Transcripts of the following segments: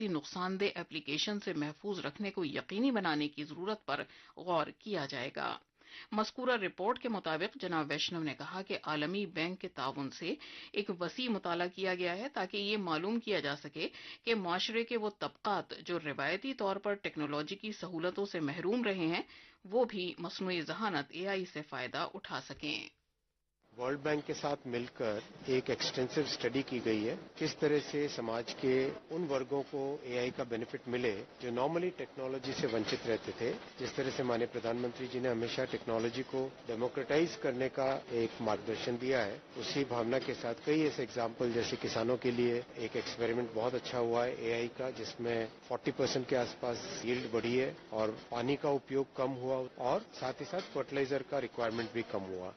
نقصان دہ ایپلیکیشن سے محفوظ رکھنے کو یقینی بنانے کی ضرورت پر غور کیا جائے گا۔ مذکورہ رپورٹ کے مطابق جناب ویشنو نے کہا کہ عالمی بینک کے تعاون سے ایک وسیع مطالعہ کیا گیا ہے تاکہ یہ معلوم کیا جا سکے کہ معاشرے کے وہ طبقات جو روایتی طور پر ٹیکنالوجی کی سہولتوں سے محروم رہے ہیں وہ بھی مصنوعی ذہانت AI سے فائدہ اٹھا سکیں۔ ورلڈ بینک کے ساتھ مل کر ایک ایکسٹینسو اسٹڈی کی گئی ہے کس طرح سے سماج کے ان ورگوں کو AI کا بینیفٹ ملے جو نارملی ٹیکنالوجی سے ونچت رہتے تھے۔ جس طرح سے مانیہ پردھان منتری جی نے ہمیشہ ٹیکنالوجی کو ڈیموکریٹائز کرنے کا ایک مارگدرشن دیا ہے، اسی بھاونا کے ساتھ کئی ایسے اگزامپل جیسے کسانوں کے لیے ایک ایکسپیریمنٹ بہت اچھا ہوا ہے AI کا، جس میں 40% کے آس پاس ییلڈ بڑھی ہے اور پانی کا اپیوگ کم ہوا اور ساتھ ہی ساتھ فرٹیلائزر کا ریکوائرمنٹ بھی کم ہوا۔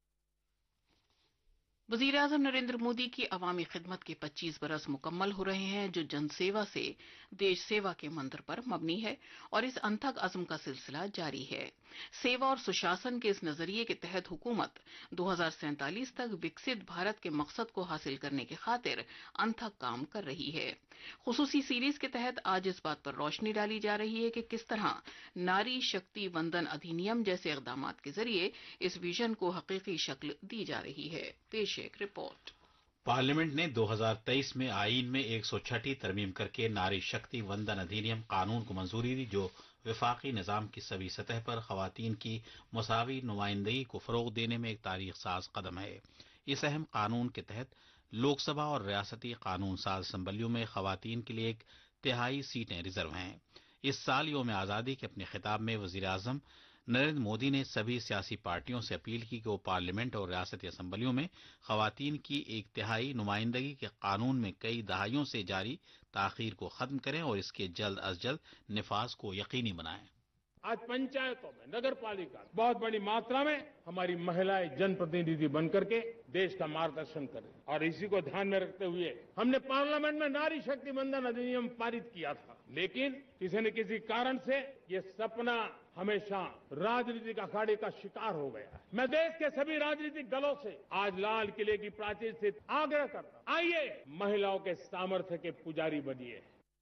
وزیراعظم نریندر مودی کی عوامی خدمت کے 25 برس مکمل ہو رہے ہیں جو جن سیوا سے دیش سیوا کے منتر پر مبنی ہے اور اس انتھک عزم کا سلسلہ جاری ہے۔ سیوا اور سشاسن کے اس نظریے کے تحت حکومت 2047 تک وکست بھارت کے مقصد کو حاصل کرنے کی خاطر انتھک کام کر رہی ہے۔ خصوصی سیریز کے تحت آج اس بات پر روشنی ڈالی جا رہی ہے کہ کس طرح ناری شکتی وندن ادھینیم جیسے اقدامات کے ذریعے اس ویژن کو حقیقی شکل دی جا رہی ہے۔ پیش ایک رپورٹ۔ پارلیمنٹ نے 2023 میں آئین میں 106 ترمیم کر کے ناری شکتی وندن ادھینیم قانون کو منظوری دی جو وفاقی نظام کی سبھی سطح پر خواتین کی مساوی نمائندگی کو فروغ دینے میں ایک تاریخ ساز قدم ہے۔ اس اہم قانون کے تحت لوک سبھا اور ریاستی قانون ساز اسمبلیوں میں خواتین کے لیے 1/3 سیٹیں ریزرو ہیں۔ اس سال یوم آزادی کے اپنے خطاب میں وزیر اعظم نریندر مودی نے سبھی سیاسی پارٹیوں سے اپیل کی کہ وہ پارلیمنٹ اور ریاستی اسمبلیوں میں خواتین کی 1/3 نمائندگی کے قانون میں کئی دہائیوں سے جاری تاخیر کو ختم کریں اور اس کے جلد از جلد نفاذ کو یقینی بنائیں۔ آج پنچایتوں میں نگر پالیکا بہت بڑی ماترا میں ہماری مہیلائیں جن پرتنیدھی بن کر کے دیش کا مارگدرشن کریں اور اسی کو دھیان میں رکھتے ہوئے ہم نے پارلیمنٹ میں ناری شکتی وندن ادھینیم پارت کیا تھا، لیکن کسی نہ کسی کارن سے یہ سپنا ہمیشہ راجنیتک اکھاڑے کا شکار ہو گیا ہے۔ میں دیش کے سبھی راجنیتک دلوں سے آج لال قلعے کی پراچیر سے آگرہ کرتا ہوں، آئیے مہیلاؤں کے سامرتھ کے پجاری بنیے۔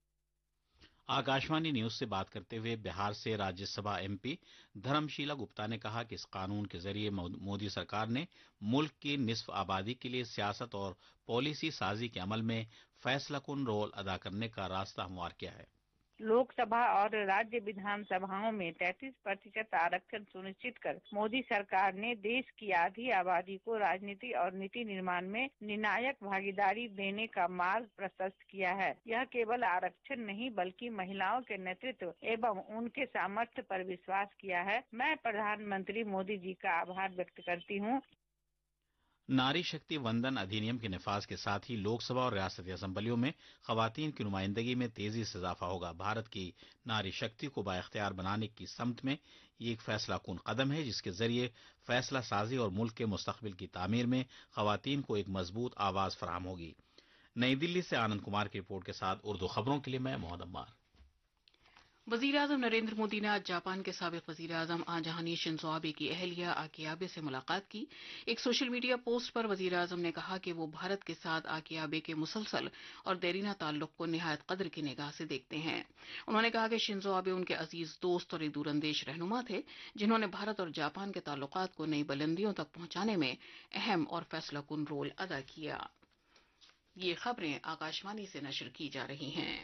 آکاشوانی نیوز سے بات کرتے ہوئے بہار سے راجیہ سبھا MP دھرم شیلا گپتا نے کہا کہ اس قانون کے ذریعے مودی سرکار نے ملک کی نصف آبادی کے لیے سیاست اور پالیسی سازی کے عمل میں فیصلہ کن رول ادا کرنے کا راستہ ہموار کیا ہے۔ لوک سبھا اور راجیہ ودھان سبھاؤں میں 33% آرक्षण سنشچت کر مودی سرکار نے دیش کی آدھی آبادی کو راجنیتی اور نیتی نرمان میں نرنایک بھاگیداری دینے کا مارگ پرشست کیا ہے۔ یہ کیول آرक्षण نہیں بلکہ مہیلاؤں کے نیترتو ایوم ان کے سامرتھ پر وشواس کیا ہے۔ میں پردھان منتری مودی جی کا آبھار ویکت کرتی ہوں۔ ناری شکتی وندن ادھینیم کے نفاذ کے ساتھ ہی لوک سبھا اور ریاستی اسمبلیوں میں خواتین کی نمائندگی میں تیزی سے اضافہ ہوگا۔ بھارت کی ناری شکتی کو بااختیار بنانے کی سمت میں یہ ایک فیصلہ کن قدم ہے جس کے ذریعے فیصلہ سازی اور ملک کے مستقبل کی تعمیر میں خواتین کو ایک مضبوط آواز فراہم ہوگی۔ نئی دلی سے آنند کمار کی رپورٹ کے ساتھ اردو خبروں کے لیے میں محمد عمار۔ وزیر اعظم نریندر مودی نے آج جاپان کے سابق وزیر اعظم جہانی شنزو آبے کی اہلیہ آکے آبے سے ملاقات کی۔ ایک سوشل میڈیا پوسٹ پر وزیر اعظم نے کہا کہ وہ بھارت کے ساتھ آکے آبے کے مسلسل اور دیرینہ تعلق کو نہایت قدر کی نگاہ سے دیکھتے ہیں۔ انہوں نے کہا کہ شنزو آبے ان کے عزیز دوست اور ایک دور اندیش رہنما تھے جنہوں نے بھارت اور جاپان کے تعلقات کو نئی بلندیوں تک پہنچانے میں اہم اور فیصلہ کن رول ادا کیا۔ یہ خبریں آکاشوانی سے نشر کی جا رہی ہیں۔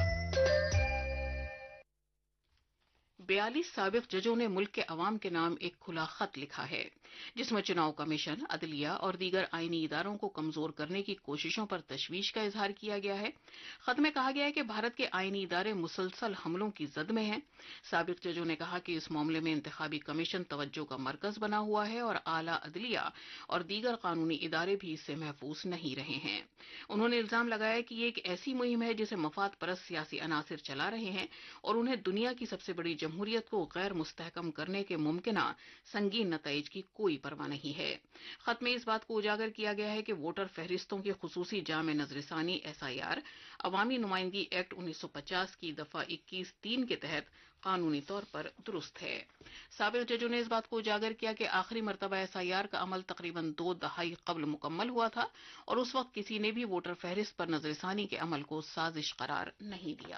42 سابق ججوں نے ملک کے عوام کے نام ایک کھلا خط لکھا ہے جس میں چناؤ کمیشن، عدلیہ اور دیگر آئینی اداروں کو کمزور کرنے کی کوششوں پر تشویش کا اظہار کیا گیا ہے۔ خط میں کہا گیا ہے کہ بھارت کے آئینی ادارے مسلسل حملوں کی زد میں ہیں۔ سابق ججوں نے کہا کہ اس معاملے میں انتخابی کمیشن توجہ کا مرکز بنا ہوا ہے اور اعلیٰ عدلیہ اور دیگر قانونی ادارے بھی اس سے محفوظ نہیں رہے ہیں۔ انہوں نے الزام لگایا کہ یہ ایک ایسی مہم ہے جسے مفاد پرست سیاسی عناصر چلا رہے ہیں اور انہیں دنیا کی سب سے بڑی جمہوریت کو غیر مستحکم کرنے کے ممکنہ سنگین نتائج کی कोई परवाह नहीं है। खत में इस बात को उजागर किया गया है कि वोटर फहरिस्तों की खुसूसी जामे नजरसानी SIR अवामी नुमाइंदगी एक्ट 1950 की दफा 21(3) के तहत कानूनी तौर पर दुरुस्त है। साबिक जजों ने इस बात को उजागर किया कि आखिरी मरतबा SIR का अमल तकरीबन 2 दहाई कबल मुकम्मल हुआ था और उस वक्त किसी ने भी वोटर फहरिस्त पर नजरसानी के अमल को साजिश करार नहीं दिया।